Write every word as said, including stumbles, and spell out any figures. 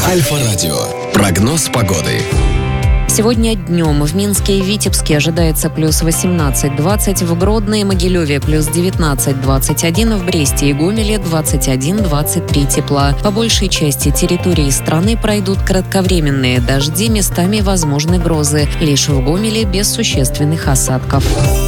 Альфа-радио. Прогноз погоды. Сегодня днем в Минске и Витебске ожидается плюс восемнадцать-двадцать, в Гродно и Могилеве плюс девятнадцать-двадцать один, в Бресте и Гомеле двадцать один-двадцать три тепла. По большей части территории страны пройдут кратковременные дожди, местами возможны грозы. Лишь в Гомеле без существенных осадков.